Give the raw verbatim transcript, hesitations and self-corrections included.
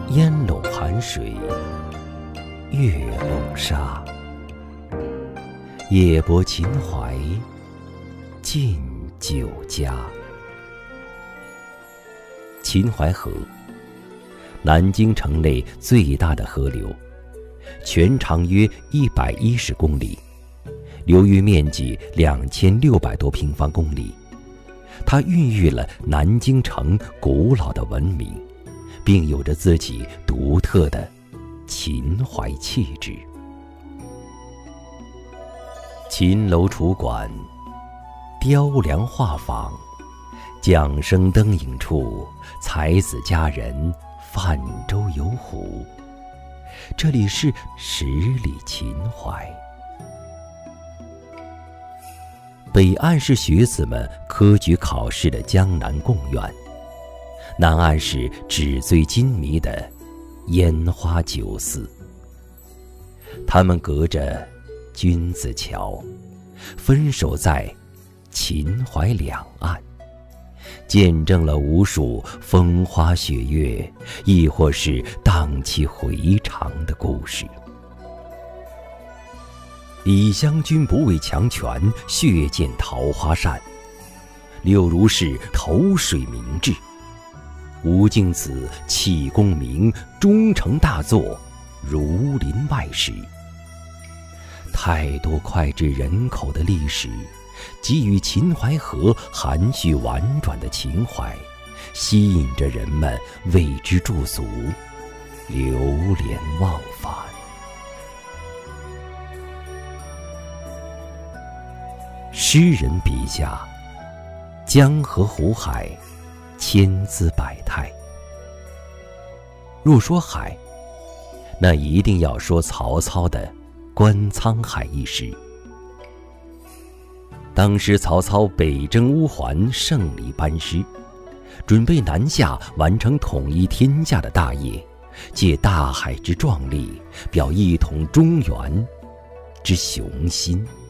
烟笼寒水，月笼沙。夜泊秦淮，近酒家。秦淮河，南京城内最大的河流，全长约一百一十公里，流域面积两千六百多平方公里。它孕育了南京城古老的文明，并有着自己独特的秦淮气质。秦楼楚馆，雕梁画舫，桨声灯影处，才子佳人泛舟游湖。这里是十里秦淮。北岸是学子们科举考试的江南贡院，南岸是纸醉金迷的烟花酒肆。他们隔着君子桥，分守在秦淮两岸，见证了无数风花雪月，亦或是荡气回肠的故事。李香君不畏强权，血溅桃花扇；柳如是投水明志。吴敬梓弃功名，终成大作《儒林外史》。太多脍炙人口的历史，给予秦淮河含蓄婉转的情怀，吸引着人们为之驻足，流连忘返。诗人笔下，江河湖海，千姿百态。若说海，那一定要说曹操的《观沧海》一诗。当时曹操北征乌桓，胜利班师，准备南下完成统一天下的大业，借大海之壮丽，表一统中原之雄心。